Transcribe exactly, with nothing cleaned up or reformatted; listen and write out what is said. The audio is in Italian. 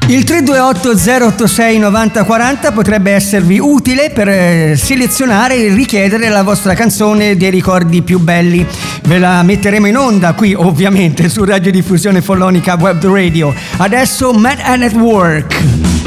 Il tre due otto zero otto sei nove zero quattro zero potrebbe esservi utile per selezionare e richiedere la vostra canzone dei ricordi più belli. Ve la metteremo in onda qui, ovviamente, su Radiodiffusione Follonica Web Radio. Adesso Man at Work.